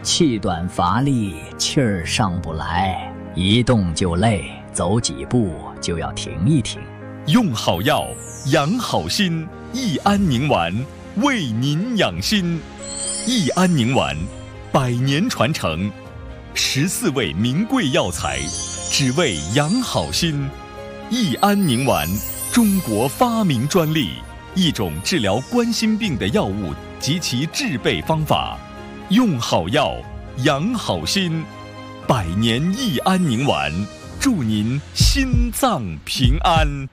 气短乏力，气儿上不来，一动就累，走几步就要停一停。 用好药，养好心，益安宁丸为您养心。益安宁丸100年传承，14味名贵药材，只为养好心。益安宁丸，中国发明专利，一种治疗冠心病的药物及其制备方法。用好药，养好心，100年益安宁丸，祝您心脏平安。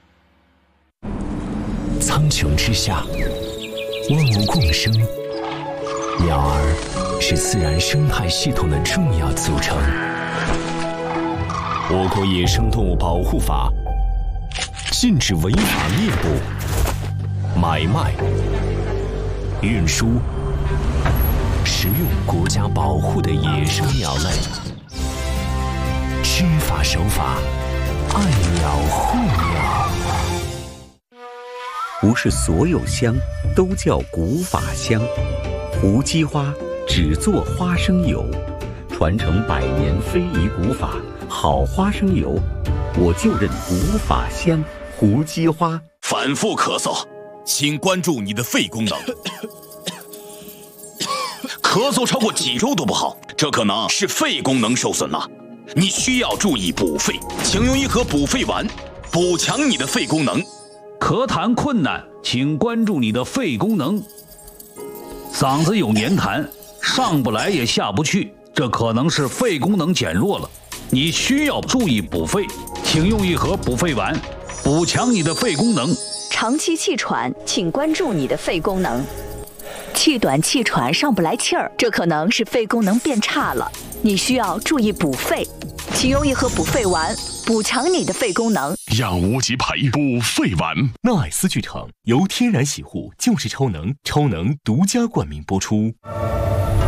苍穹之下，万物共生，鸟儿是自然生态系统的重要组成。我国野生动物保护法禁止违法猎捕、买卖、运输、食用国家保护的野生鸟类。知法守法，爱鸟护鸟。 不是所有香都叫古法香，胡姬花只做花生油，传承100年非遗古法，好花生油，我就认古法香。胡姬花。 反复咳嗽，请关注你的肺功能。咳嗽超过几周都不好，这可能是肺功能受损了，你需要注意补肺，请用一盒补肺丸，补强你的肺功能。 咳痰困难，请关注你的肺功能。嗓子有黏痰，上不来也下不去，这可能是肺功能减弱了，你需要注意补肺，请用一盒补肺丸，补强你的肺功能。 长期气喘，请关注你的肺功能。气短气喘上不来气儿，这可能是肺功能变差了，你需要注意补肺，请用一盒补肺丸，补强你的肺功能。 养无极培补肺丸，纳爱斯剧场由天然洗护就是超能，超能独家冠名播出。